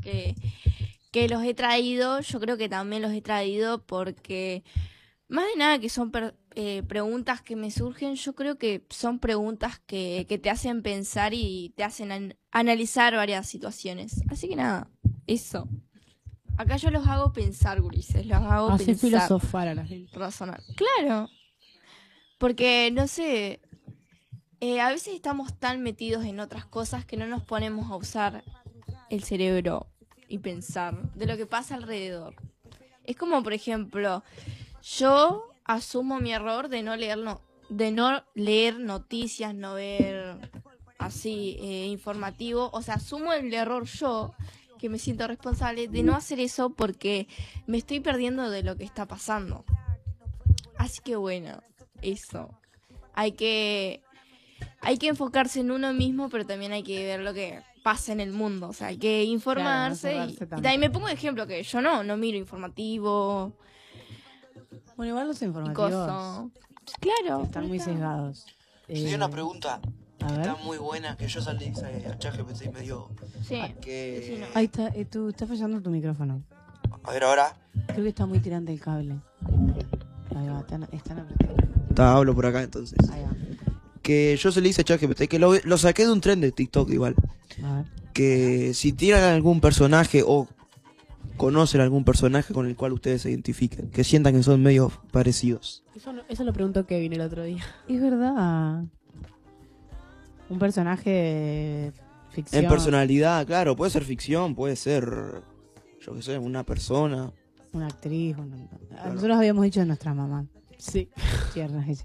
que los he traído. Yo creo que también los he traído porque, más de nada que son preguntas que me surgen, yo creo que son preguntas que te hacen pensar y te hacen analizar varias situaciones. Así que nada, eso. Acá yo los hago pensar, gurises, los hago Hace pensar. filosofar a la gente. Razonar. Claro, porque, no sé, a veces estamos tan metidos en otras cosas que no nos ponemos a usar el cerebro y pensar de lo que pasa alrededor. Es como, por ejemplo, yo asumo mi error de no leer noticias, no ver así informativo. O sea, asumo el error yo, que me siento responsable de no hacer eso porque me estoy perdiendo de lo que está pasando. Así que bueno, eso. Hay que enfocarse en uno mismo, pero también hay que ver lo que pasa en el mundo. O sea, hay que informarse. Claro, no y cerrarse tanto. también me pongo de ejemplo que yo no miro informativo Bueno, igual los y informativos cosas. Claro. están muy sesgados. Yo tenía una pregunta a que ver. está muy buena, que yo salí a ChatGPT y me dio Sí. que... Decino. Ahí está, tú estás fallando tu micrófono. A ver ahora. Creo que está muy tirante el cable. Ahí va, están apretados. Hablo por acá entonces. Ahí va. Que yo se le hice a ChatGPT, que lo saqué de un tren de TikTok igual. A ver. Que si tienen algún personaje o conocen algún personaje con el cual ustedes se identifiquen, que sientan que son medio parecidos. Eso lo preguntó Kevin el otro día. Es verdad. Un personaje de ficción. En personalidad, claro, puede ser ficción, puede ser, yo qué sé, una persona. Una actriz. Claro. Nosotros habíamos dicho de nuestra mamá. Sí. Tiernas ellas.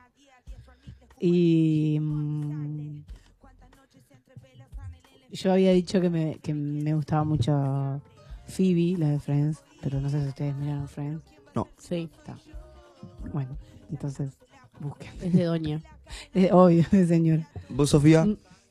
Y yo había dicho que me gustaba mucho Phoebe, la de Friends, pero no sé si ustedes miraron Friends. No. Sí. Está. Bueno, entonces busquen. Es de doña. Es obvio, de señora. ¿Vos, Sofía?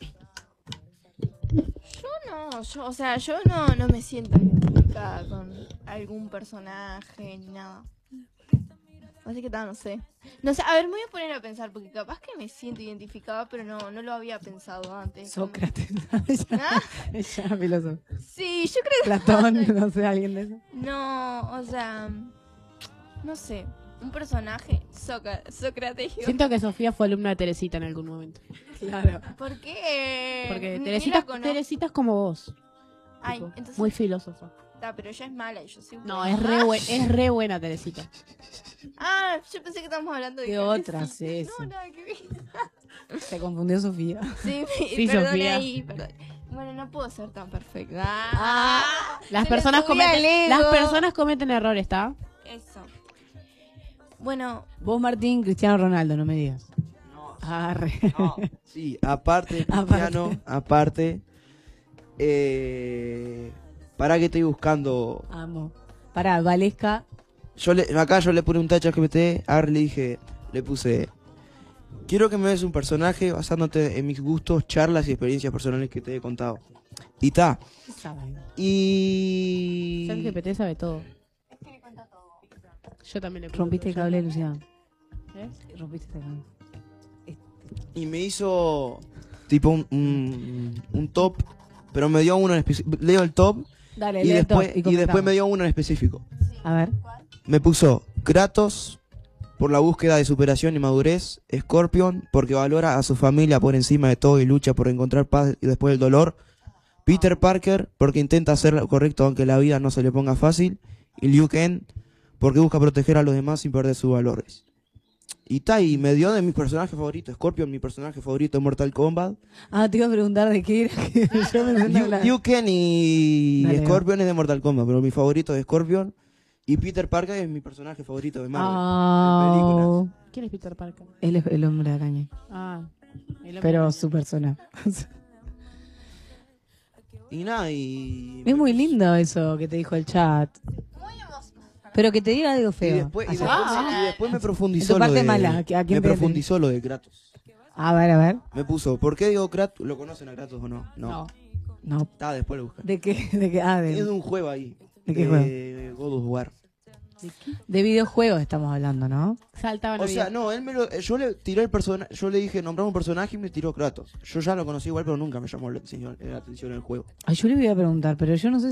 Yo no me siento identificada con algún personaje ni nada. Así que no sé. No sé, a ver, me voy a poner a pensar, porque capaz que me siento identificada, pero no lo había pensado antes. Sócrates. ¿Ah? Ella, filósofo. Sí, yo creo que... Platón, no sé, alguien de eso. No, o sea, no sé, un personaje Sócrates. Siento que Sofía fue alumna de Teresita en algún momento. Claro. ¿Por qué? Porque Ni Teresita, la conozco. Teresita es como vos. Ay, Tipo, entonces... muy filósofa. Pero ella es mala y yo soy No, buena. es re buena Teresita. Ah, yo pensé que estábamos hablando de... De otra, sí. No, nada que ver. Se confundió Sofía. Sí, Sí, perdón Sofía. ahí, perdón. Bueno, no puedo ser tan perfecta. Las se personas le subía el ego. las personas cometen errores, ¿está? Eso. Bueno, Vos, Martín, Cristiano Ronaldo, no me digas. No. Arre. No. Sí, aparte, Cristiano, aparte. Para que estoy buscando. Amo. Pará, Valesca. Acá yo le pregunté a ChatGPT, le puse, quiero que me des un personaje basándote en mis gustos, charlas y experiencias personales que te he contado. Y está. Sabe. Y... GPT sabe todo. Yo también le pregunto. Rompiste el cable, Luciano. Rompiste el cable. Y me hizo tipo un top, pero me dio uno en específico. Leo el top Dale, y lee después, todo y comentamos. después me dio uno en específico. A ver. Me puso Kratos por la búsqueda de superación y madurez, Scorpion porque valora a su familia por encima de todo y lucha por encontrar paz y después del dolor, Peter Parker porque intenta hacer lo correcto aunque la vida no se le ponga fácil, y Liu Kang porque busca proteger a los demás sin perder sus valores. Y me dio de mis personajes favoritos. Scorpion, mi personaje favorito de Mortal Kombat. Ah, te iba a preguntar de qué era. Que yo me senté a hablar. Liu Kang y Dale, Scorpion es de Mortal Kombat, pero mi favorito es Scorpion. Y Peter Parker es mi personaje favorito de Marvel. de películas. Oh. ¿Quién es Peter Parker? Él es el hombre de araña. Ah. Pero su persona. Y nada, y... Es muy lindo eso que te dijo el chat. Pero que te diga algo Y feo. después, y Ah, después, y después me En profundizó tu lo parte de... mala, ¿a quién me te- profundizó lo de Kratos. a ver, a ver. Me puso, ¿por qué digo Kratos? ¿Lo conocen a Kratos o no? No. No. Está, después lo buscan. ¿De qué? ¿De qué? Ah, Es de de, un juego ahí. ¿De qué God of War. de videojuegos estamos hablando, ¿no? Saltaban O sea, no, yo le tiré el personaje, yo le dije nombrar un personaje y me tiró Kratos. Yo ya lo conocí igual, pero nunca me llamó la atención el juego. Ay, yo le voy a preguntar, pero yo no sé